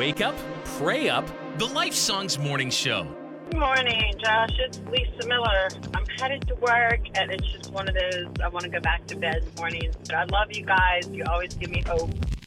Wake Up, Pray Up, the Life Songs Morning Show. Good morning, Josh. It's Lisa Miller. I'm headed to work, and it's just one of those, I want to go back to bed mornings. But I love you guys. You always give me hope.